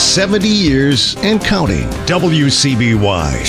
70 years and counting. WCBY.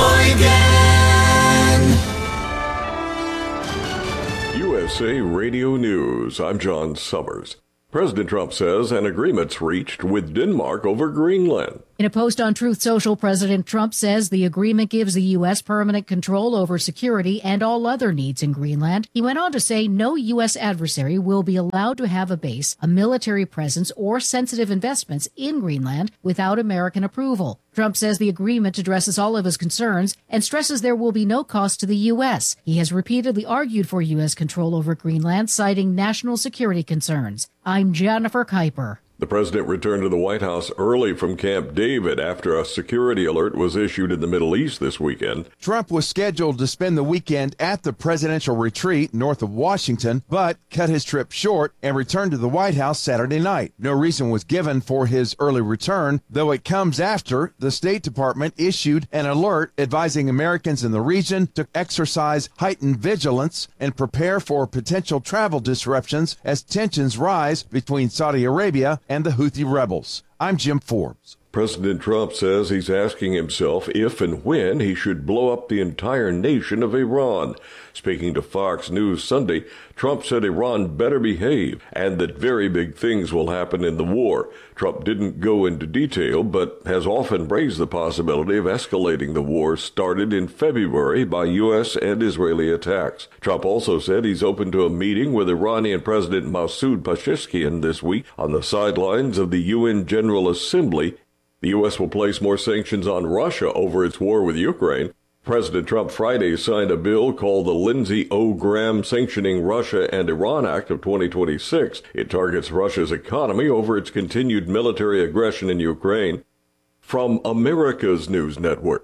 USA Radio News. I'm John Summers. President Trump says an agreement's reached with Denmark over Greenland. In a post on Truth Social, President Trump says the agreement gives the U.S. permanent control over security and all other needs in Greenland. He went on to say no U.S. adversary will be allowed to have a base, a military presence, or sensitive investments in Greenland without American approval. Trump says the agreement addresses all of his concerns and stresses there will be no cost to the U.S. He has repeatedly argued for U.S. control over Greenland, citing national security concerns. I'm Jennifer Kuiper. The president returned to the White House early from Camp David after a security alert was issued in the Middle East this weekend. Trump was scheduled to spend the weekend at the presidential retreat north of Washington, but cut his trip short and returned to the White House Saturday night. No reason was given for his early return, though it comes after the State Department issued an alert advising Americans in the region to exercise heightened vigilance and prepare for potential travel disruptions as tensions rise between Saudi Arabia and the Houthi rebels. I'm Jim Forbes. President Trump says he's asking himself if and when he should blow up the entire nation of Iran. Speaking to Fox News Sunday, Trump said Iran better behave and that very big things will happen in the war. Trump didn't go into detail, but has often raised the possibility of escalating the war started in February by U.S. and Israeli attacks. Trump also said he's open to a meeting with Iranian President Masoud Pezeshkian this week on the sidelines of the UN General Assembly. The U.S. will place more sanctions on Russia over its war with Ukraine. President Trump Friday signed a bill called the Lindsey O. Graham Sanctioning Russia and Iran Act of 2026. It targets Russia's economy over its continued military aggression in Ukraine. From America's News Network,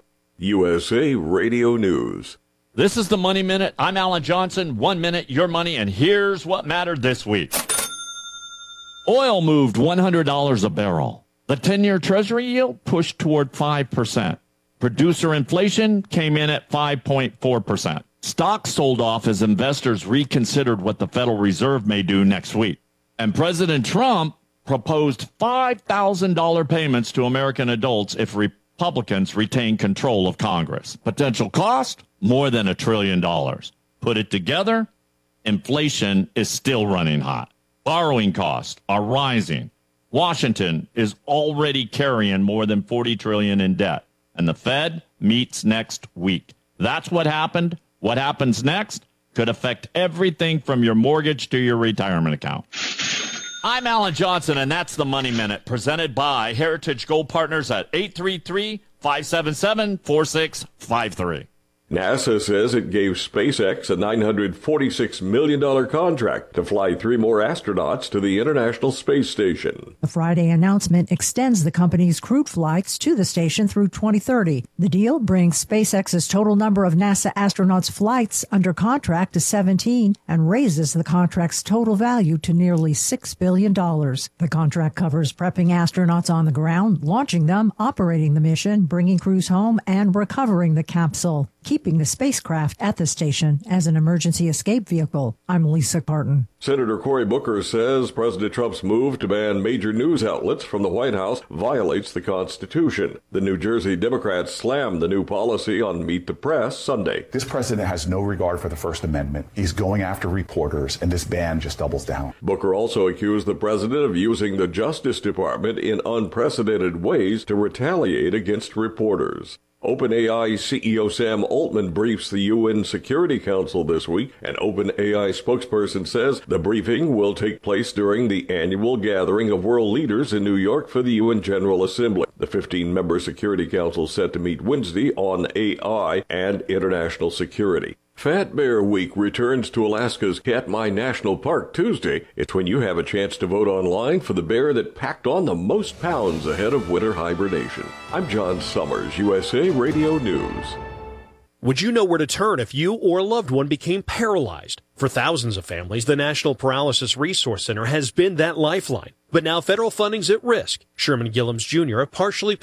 USA Radio News. This is the Money Minute. I'm Alan Johnson. 1 minute, your money, and here's what mattered this week. Oil moved $100 a barrel. The 10-year Treasury yield pushed toward 5%. Producer inflation came in at 5.4%. Stocks sold off as investors reconsidered what the Federal Reserve may do next week. And President Trump proposed $5,000 payments to American adults if Republicans retain control of Congress. Potential cost? More than $1 trillion. Put it together, inflation is still running hot. Borrowing costs are rising. Washington is already carrying more than $40 trillion in debt, and the Fed meets next week. That's what happened. What happens next could affect everything from your mortgage to your retirement account. I'm Alan Johnson, and that's the Money Minute, presented by Heritage Gold Partners at 833-577-4653. NASA says it gave SpaceX a $946 million contract to fly 3 more astronauts to the International Space Station. The Friday announcement extends the company's crewed flights to the station through 2030. The deal brings SpaceX's total number of NASA astronauts' flights under contract to 17 and raises the contract's total value to nearly $6 billion. The contract covers prepping astronauts on the ground, launching them, operating the mission, bringing crews home, and recovering the capsule, keeping the spacecraft at the station as an emergency escape vehicle. I'm Lisa Parton. Senator Cory Booker says President Trump's move to ban major news outlets from the White House violates the Constitution. The New Jersey Democrats slammed the new policy on Meet the Press Sunday. This president has no regard for the First Amendment. He's going after reporters, and this ban just doubles down. Booker also accused the president of using the Justice Department in unprecedented ways to retaliate against reporters. OpenAI CEO Sam Altman briefs the UN Security Council this week. An OpenAI spokesperson says the briefing will take place during the annual gathering of world leaders in New York for the UN General Assembly. The 15-member Security Council is set to meet Wednesday on AI and international security. Fat Bear Week returns to Alaska's Katmai National Park Tuesday. It's when you have a chance to vote online for the bear that packed on the most pounds ahead of winter hibernation. I'm John Summers, USA Radio News. Would you know where to turn if you or a loved one became paralyzed? For thousands of families, the National Paralysis Resource Center has been that lifeline. But now federal funding's at risk. Sherman Gillums Jr., a partially